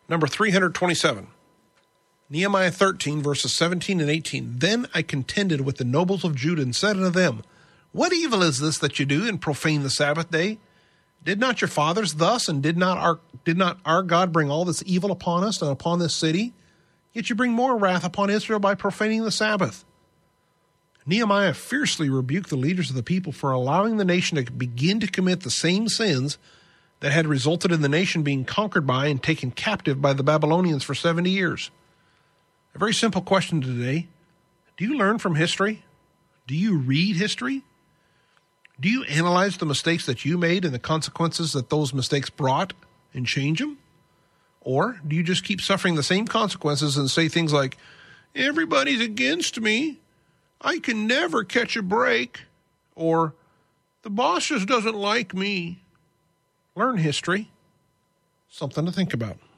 Number 327. Nehemiah 13, verses 17 and 18. Then I contended with the nobles of Judah and said unto them, what evil is this that you do and profane the Sabbath day? Did not your fathers thus, and did not our God bring all this evil upon us and upon this city? Yet you bring more wrath upon Israel by profaning the Sabbath. Nehemiah fiercely rebuked the leaders of the people for allowing the nation to begin to commit the same sins that had resulted in the nation being conquered by and taken captive by the Babylonians for 70 years. A very simple question today. Do you learn from history? Do you read history? Do you analyze the mistakes that you made and the consequences that those mistakes brought and change them? Or do you just keep suffering the same consequences and say things like, everybody's against me, I can never catch a break, or the boss just doesn't like me? Learn history. Something to think about.